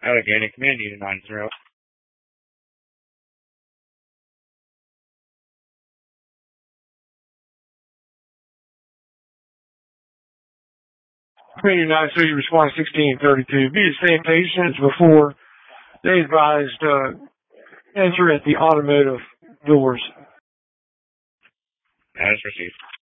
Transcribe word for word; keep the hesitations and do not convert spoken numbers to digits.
Allegheny, command unit nine zero. Command unit nine three, response sixteen thirty-two. Be the same patient as before. They advised, uh, enter at the automotive doors. As received.